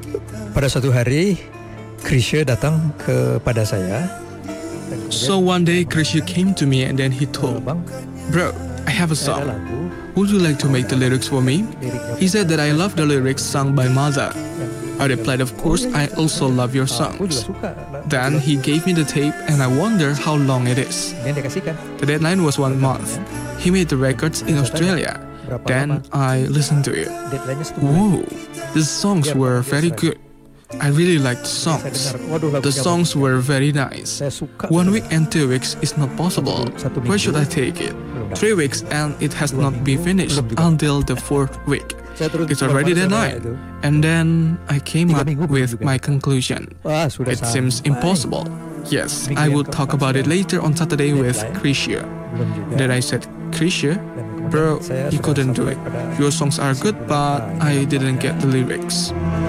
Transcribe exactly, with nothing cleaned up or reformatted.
Pada suatu hari, Krisya datang kepada saya. So one day, Krisya came to me and then he told, Bang, "Bro, I have a ada song. lagu. Would you like to make the lyrics for me?" Liriknya He said that I love the lyrics sung by Maza. I replied, "Of course, I also love your Aku juga songs." suka. Then he gave me the tape and I wonder how long it is. Yang dia kasihkan. The deadline was one month. He made the records in Australia. Berapa Then lama? I listened to it. Deadline-nya satu bulan. Whoa, the songs were very good. I really liked the Saya songs. dengar, waduh, lagunya The songs bagus. were very nice. Saya suka. One week and two weeks is not possible. Satu Where should I minggu. take it? Belum dapat. Three weeks and it has Dua not been minggu, finished belum juga. until the fourth week. Saya terus It's already telepon sama deadline. itu. And then I came Tiga up minggu belum with juga. my conclusion. Wah, sudah It seems sampai. impossible. Yes, Minggu I yang will talk about it keempat later on Saturday with deadline. Krisya. Belum juga. Then I said, "Krisya, Dan kemudian bro, saya you sudah couldn't do sampai it. pada Your songs are good, but I didn't get the lyrics."